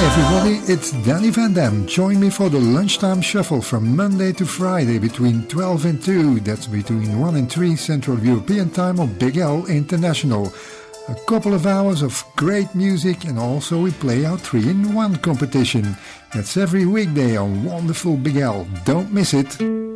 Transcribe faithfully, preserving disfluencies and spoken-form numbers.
everybody, it's Danny Van Dam. Join me for the Lunchtime Shuffle from Monday to Friday between twelve and two. That's between one and three Central European Time on Big L International. A couple of hours of great music, and also we play our three in one competition. That's every weekday on wonderful Big L. Don't miss it.